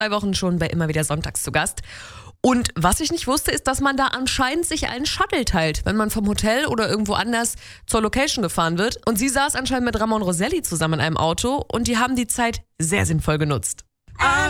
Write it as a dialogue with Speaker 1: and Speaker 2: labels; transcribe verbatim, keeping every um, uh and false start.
Speaker 1: zwei Wochen schon bei Immer wieder sonntags zu Gast. Und was ich nicht wusste, ist, dass man da anscheinend sich einen Shuttle teilt, wenn man vom Hotel oder irgendwo anders zur Location gefahren wird. Und sie saß anscheinend mit Ramon Roselli zusammen in einem Auto und die haben die Zeit sehr sinnvoll genutzt.